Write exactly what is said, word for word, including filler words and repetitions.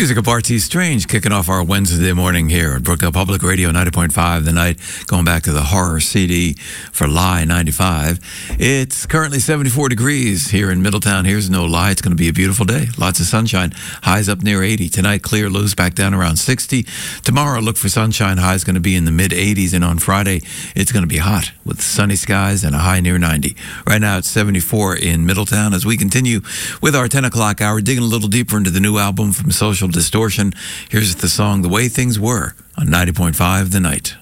Music of Bart T. Strange kicking off our Wednesday morning here at Brookdale Public Radio ninety point five The Night, going back to the horror C D for Lie ninety-five. It's currently seventy-four degrees here in Middletown. Here's no lie. It's going to be a beautiful day. Lots of sunshine. Highs up near eighty. Tonight, clear, lows back down around sixty. Tomorrow, look for sunshine. Highs going to be in the mid eighties. And on Friday, it's going to be hot with sunny skies and a high near ninety. Right now, it's seventy-four in Middletown. As we continue with our ten o'clock hour, digging a little deeper into the new album from Social Distortion. Here's the song The Way Things Were on ninety point five The Night.